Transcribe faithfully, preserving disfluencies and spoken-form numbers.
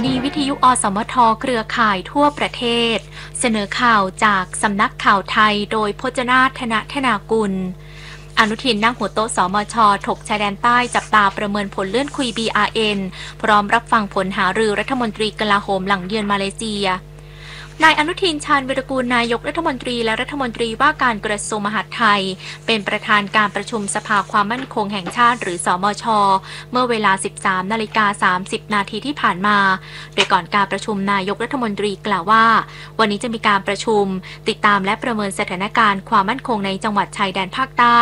นีวิทยุอสมทเครือข่ายทั่วประเทศเสนอข่าวจากสำนักข่าวไทยโดยพจนาถนธนากุลอนุทินนั่งหัวโต๊ะสมชถกชายแดนใต้จับตาประเมินผลเลื่อนคุย บี อาร์ เอ็น พร้อมรับฟังผลหารือรัฐมนตรีกลาโหมหลังเยือนมาเลเซียนายอนุทินชาญวิรากูลนายกรัฐมนตรีและรัฐมนตรีว่าการกระทรวงมหาดไทยเป็นประธานการประชุมสภาความมั่นคงแห่งชาติหรือสมชเมื่อเวลา สิบสามนาฬิกาสามสิบนาทีที่ผ่านมาโดยก่อนการประชุมนายกรัฐมนตรีกล่าวว่าวันนี้จะมีการประชุมติดตามและประเมินสถานการณ์ความมั่นคงในจังหวัดชายแดนภาคใต้